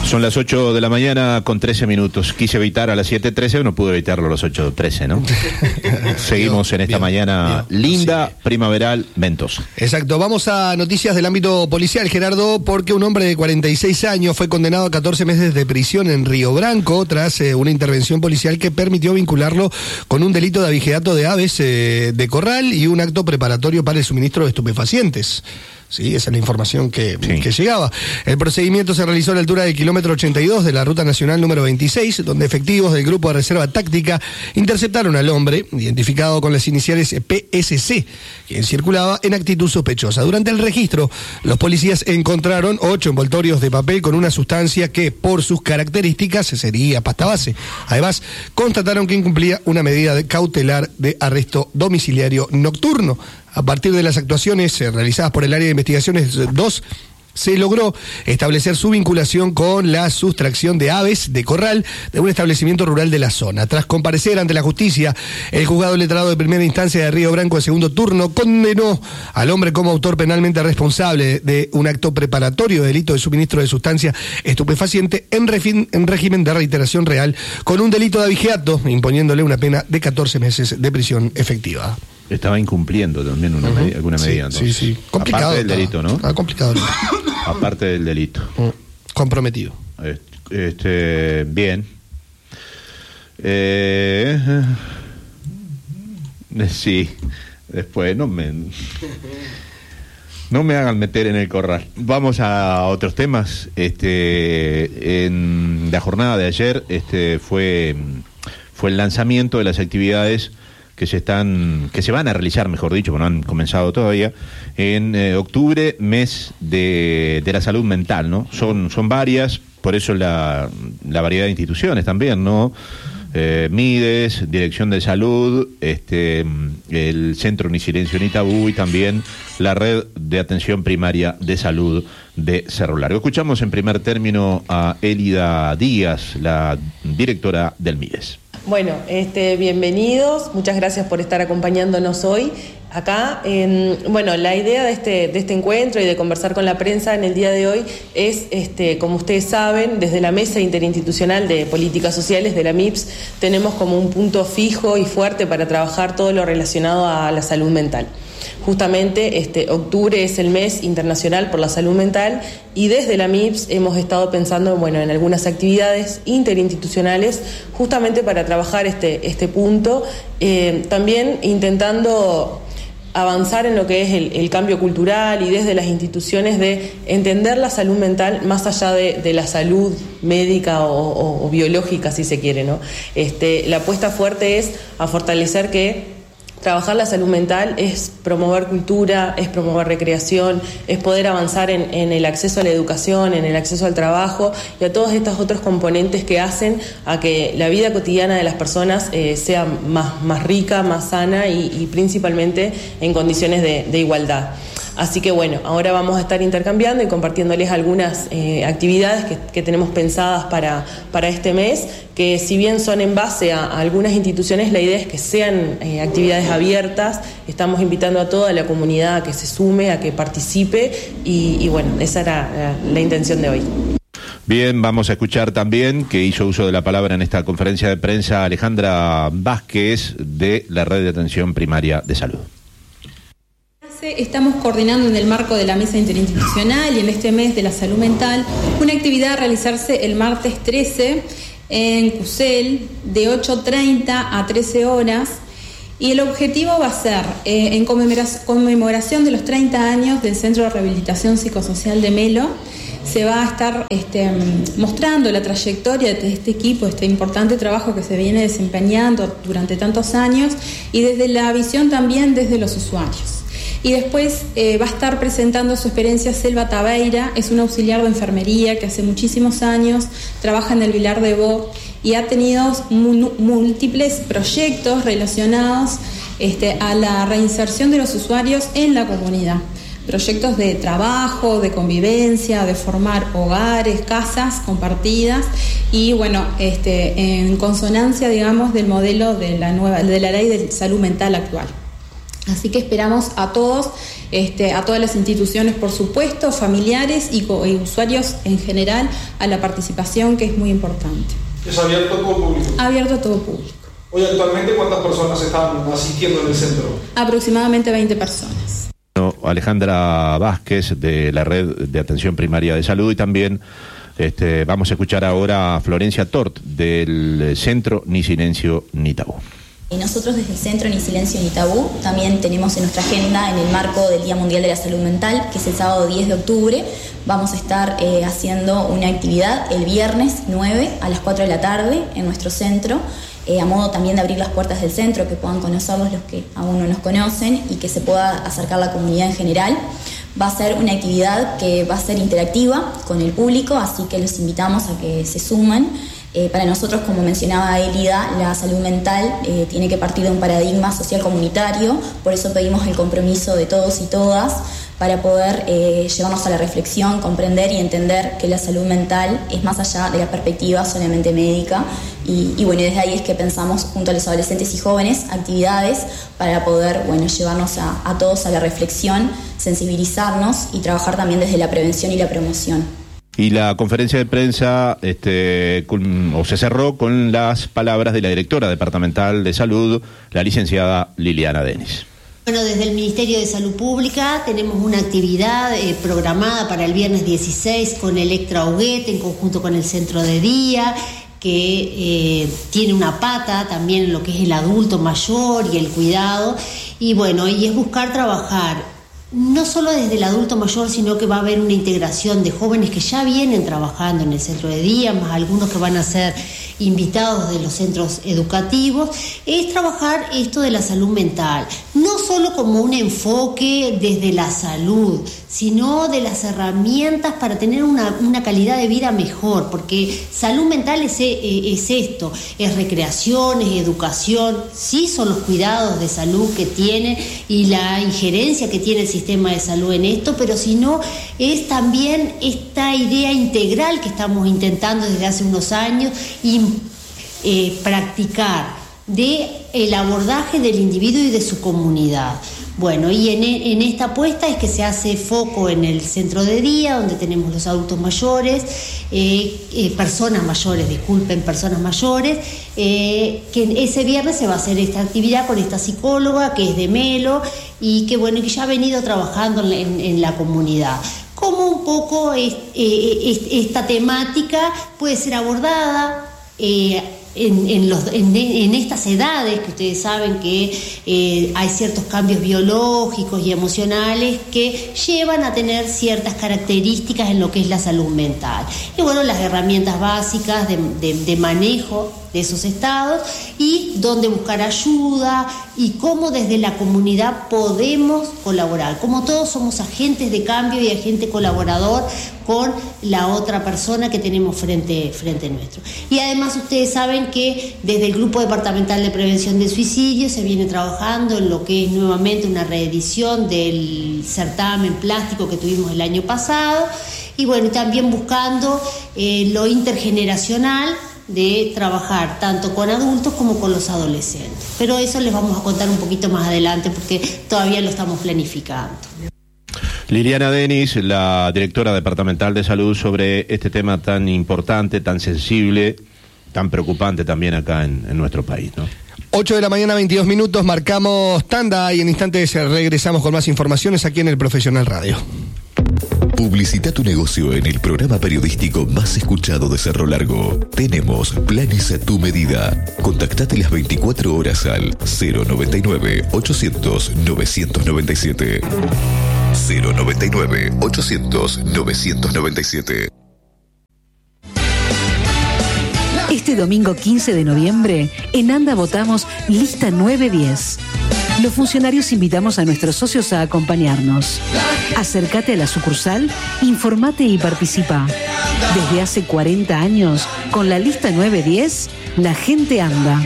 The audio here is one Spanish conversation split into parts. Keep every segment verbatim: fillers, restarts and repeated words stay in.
Son las ocho de la mañana con trece minutos. Quise evitar a las siete trece, no pude evitarlo a las ocho trece, ¿no? Seguimos en esta bien, mañana bien, linda, sí. primaveral, ventosa. Exacto. Vamos a noticias del ámbito policial, Gerardo, porque un hombre de cuarenta y seis años fue condenado a catorce meses de prisión en Río Branco tras eh, una intervención policial que permitió vincularlo con un delito de abigeato de aves eh, de corral y un acto preparatorio para el suministro de estupefacientes. Sí, esa es la información que, sí. que llegaba. El procedimiento se realizó a la altura del kilómetro ochenta y dos de la Ruta Nacional número veintiséis, donde efectivos del Grupo de Reserva Táctica interceptaron al hombre, identificado con las iniciales P S C, quien circulaba en actitud sospechosa. Durante el registro, los policías encontraron ocho envoltorios de papel con una sustancia que, por sus características, sería pasta base. Además, constataron que incumplía una medida de cautelar de arresto domiciliario nocturno. A partir de las actuaciones eh, realizadas por el área de investigaciones dos, se logró establecer su vinculación con la sustracción de aves de corral de un establecimiento rural de la zona. Tras comparecer ante la justicia, el juzgado letrado de primera instancia de Río Branco de segundo turno condenó al hombre como autor penalmente responsable de un acto preparatorio de delito de suministro de sustancia estupefaciente en, refin, en régimen de reiteración real con un delito de abigeato, imponiéndole una pena de catorce meses de prisión efectiva. Este,va incumpliendo también una uh-huh. medida, alguna sí, medida. Entonces. Sí, sí. Complicado. Aparte del delito, ¿no? Ah, complicado. Aparte del delito. Uh, comprometido. Este, bien. Eh, eh, sí. Después no me... No me hagan meter en el corral. Vamos a otros temas. Este, en la jornada de ayer este, fue, fue el lanzamiento de las actividades que se están, que se van a realizar, mejor dicho, porque no han comenzado todavía, en eh, octubre, mes de, de la salud mental, ¿no? Son, son varias, por eso la, la variedad de instituciones también, ¿no? Eh, Mides, Dirección de Salud, este, el Centro Ni Silencio Ni Tabú y también la Red de Atención Primaria de Salud de Cerro Largo. Escuchamos en primer término a Elida Díaz, la directora del Mides. Bueno, este, bienvenidos, muchas gracias por estar acompañándonos hoy acá. Eh, bueno, la idea de este, de este encuentro y de conversar con la prensa en el día de hoy es, este, como ustedes saben, desde la Mesa Interinstitucional de Políticas Sociales de la M I P S tenemos como un punto fijo y fuerte para trabajar todo lo relacionado a la salud mental. Justamente este, octubre es el mes internacional por la salud mental y desde la M I P S hemos estado pensando bueno, en algunas actividades interinstitucionales justamente para trabajar este, este punto, eh, también intentando avanzar en lo que es el, el cambio cultural y desde las instituciones de entender la salud mental más allá de, de la salud médica o, o, o biológica, si se quiere, ¿no? Este, la apuesta fuerte es a fortalecer que trabajar la salud mental es promover cultura, es promover recreación, es poder avanzar en, en el acceso a la educación, en el acceso al trabajo y a todos estos otros componentes que hacen a que la vida cotidiana de las personas eh, sea más, más rica, más sana y, y principalmente en condiciones de, de igualdad. Así que bueno, ahora vamos a estar intercambiando y compartiéndoles algunas eh, actividades que, que tenemos pensadas para, para este mes, que si bien son en base a, a algunas instituciones, la idea es que sean eh, actividades abiertas. Estamos invitando a toda la comunidad a que se sume, a que participe y, y bueno, esa era la, la intención de hoy. Bien, vamos a escuchar también que hizo uso de la palabra en esta conferencia de prensa Alejandra Vázquez de la Red de Atención Primaria de Salud. Estamos coordinando en el marco de la Mesa Interinstitucional y en este mes de la salud mental una actividad a realizarse el martes trece en Cusel de ocho treinta a trece horas y el objetivo va a ser eh, en conmemoración de los treinta años del Centro de Rehabilitación Psicosocial de Melo. Se va a estar este, mostrando la trayectoria de este equipo, este importante trabajo que se viene desempeñando durante tantos años y desde la visión también desde los usuarios. Y después eh, va a estar presentando su experiencia Selva Tabeira, es una auxiliar de enfermería que hace muchísimos años trabaja en el Vilar de Bo y ha tenido mu- múltiples proyectos relacionados este, a la reinserción de los usuarios en la comunidad. Proyectos de trabajo, de convivencia, de formar hogares, casas compartidas y bueno, este, en consonancia, digamos, del modelo de la nueva, de la ley de salud mental actual. Así que esperamos a todos, este, a todas las instituciones, por supuesto, familiares y, y usuarios en general, a la participación, que es muy importante. ¿Es abierto a todo público? Abierto a todo público. Hoy actualmente, ¿cuántas personas están asistiendo en el centro? Aproximadamente veinte personas. Alejandra Vázquez, de la Red de Atención Primaria de Salud, y también este, vamos a escuchar ahora a Florencia Tort, del Centro Ni Silencio Ni Tabú. Nosotros desde el Centro Ni Silencio Ni Tabú también tenemos en nuestra agenda, en el marco del Día Mundial de la Salud Mental, que es el sábado diez de octubre, vamos a estar eh, haciendo una actividad el viernes nueve a las cuatro de la tarde en nuestro centro, eh, a modo también de abrir las puertas del centro, que puedan conocerlos los que aún no nos conocen y que se pueda acercar la comunidad en general. Va a ser una actividad que va a ser interactiva con el público, así que los invitamos a que se sumen. Eh, para nosotros, como mencionaba Elida, la salud mental eh, tiene que partir de un paradigma social comunitario, por eso pedimos el compromiso de todos y todas para poder eh, llevarnos a la reflexión, comprender y entender que la salud mental es más allá de la perspectiva solamente médica y, y bueno, desde ahí es que pensamos junto a los adolescentes y jóvenes actividades para poder, bueno, llevarnos a, a todos a la reflexión, sensibilizarnos y trabajar también desde la prevención y la promoción. Y la conferencia de prensa este, con, o se cerró con las palabras de la directora departamental de salud, la licenciada Liliana Denis. Bueno, desde el Ministerio de Salud Pública tenemos una actividad eh, programada para el viernes dieciséis con Electra Huguet en conjunto con el Centro de Día, que eh, tiene una pata también en lo que es el adulto mayor y el cuidado. Y bueno, y es buscar trabajar no solo desde el adulto mayor, sino que va a haber una integración de jóvenes que ya vienen trabajando en el centro de día, más algunos que van a ser invitados de los centros educativos, es trabajar esto de la salud mental, no solo como un enfoque desde la salud, sino de las herramientas para tener una, una calidad de vida mejor, porque salud mental es, es esto, es recreación, es educación, sí son los cuidados de salud que tiene y la injerencia que tiene el sistema de salud en esto, pero si no, es también esta idea integral que estamos intentando desde hace unos años y eh, practicar de el abordaje del individuo y de su comunidad. Bueno, y en, en esta apuesta es que se hace foco en el centro de día, donde tenemos los adultos mayores, eh, eh, personas mayores, disculpen, personas mayores, eh, que ese viernes se va a hacer esta actividad con esta psicóloga que es de Melo y que bueno, que ya ha venido trabajando en, en, en la comunidad. Cómo un poco es, eh, es, esta temática puede ser abordada eh, En, en, los, en, en estas edades que ustedes saben que eh, hay ciertos cambios biológicos y emocionales que llevan a tener ciertas características en lo que es la salud mental. Y bueno, las herramientas básicas de, de, de manejo de esos estados y dónde buscar ayuda y cómo desde la comunidad podemos colaborar. Como todos somos agentes de cambio y agente colaborador con la otra persona que tenemos frente, frente nuestro. Y además ustedes saben que desde el Grupo Departamental de Prevención del Suicidio se viene trabajando en lo que es nuevamente una reedición del certamen plástico que tuvimos el año pasado y bueno, también buscando eh, lo intergeneracional de trabajar tanto con adultos como con los adolescentes. Pero eso les vamos a contar un poquito más adelante porque todavía lo estamos planificando. Liliana Denis, la directora departamental de salud, sobre este tema tan importante, tan sensible, tan preocupante también acá en, en nuestro país, ¿no? ocho de la mañana, veintidós minutos, marcamos tanda y en instantes regresamos con más informaciones aquí en el Profesional Radio. Publicita tu negocio en el programa periodístico más escuchado de Cerro Largo. Tenemos planes a tu medida. Contactate las veinticuatro horas al cero noventa y nueve, ochocientos, novecientos noventa y siete. cero noventa y nueve, ochocientos, novecientos noventa y siete. Este domingo quince de noviembre, en ANDA votamos Lista nueve diez. Los funcionarios invitamos a nuestros socios a acompañarnos. Acércate a la sucursal, informate y participa. Desde hace cuarenta años, con la Lista nueve diez, la gente anda.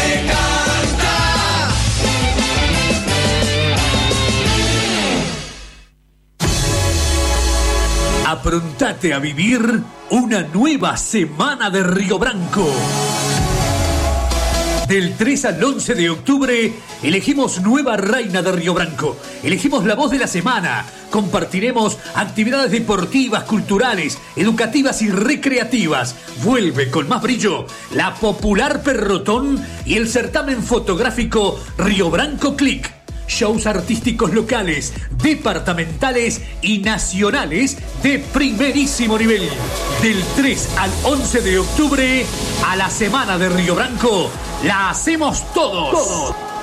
Aprontate a vivir una nueva semana de Río Branco. Del tres al once de octubre, elegimos nueva reina de Río Branco. Elegimos la voz de la semana. Compartiremos actividades deportivas, culturales, educativas y recreativas. Vuelve con más brillo la popular Perrotón y el certamen fotográfico Río Branco Click. Shows artísticos locales, departamentales y nacionales de primerísimo nivel. Del tres al once de octubre, a la Semana de Río Branco, la hacemos todos. todos.